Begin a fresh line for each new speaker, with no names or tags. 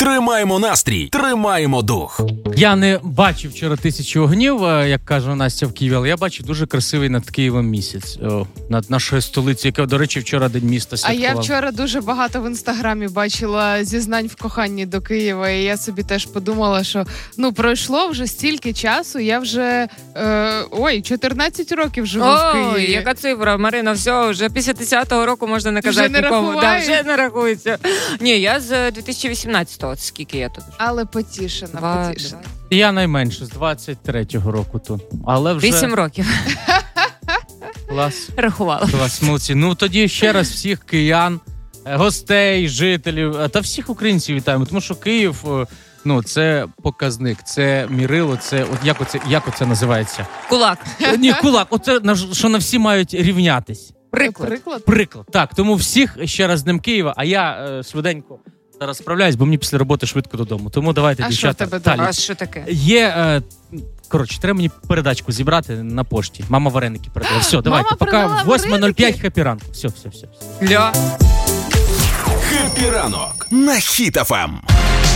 Тримаємо настрій, тримаємо дух.
Я не бачив вчора «1000 огнів», як каже Настя в Києві, але я бачу дуже красивий над Києвом місяць. Над нашою столицею, яка, до речі, вчора День міста святкував.
А я вчора дуже багато в Інстаграмі бачила зізнань в коханні до Києва, і я собі теж подумала, що пройшло вже стільки часу, я вже 14 років живу в Києві.
Ой, яка цифра, Марина, все, вже після 10-го року можна не казати
вже
нікому.
Да,
вже не рахується. Ні, я з 2018-го, скільки я тут?
Але потішена.
Я найменше, з 23-го року тут. Але вже...
8 років.
Клас.
Рахувала.
Клас, молодці. Тоді ще раз всіх киян, гостей, жителів та всіх українців вітаємо, тому що Київ, це показник, це мірило, це як оце називається?
Кулак.
Ні, кулак. Оце що на всі мають рівнятись. Приклад. Так, тому всіх ще раз з Днем Києва, а я швиденько зараз справляюсь, бо мені після роботи швидко додому. Тому давайте, дівчата.
А що таке?
Є, треба мені передачку зібрати на пошті. Мама вареники передала. Все, давайте, поки 8:05 хеппі ранку. Все.
Хеппі ранок на Хіт ФМ.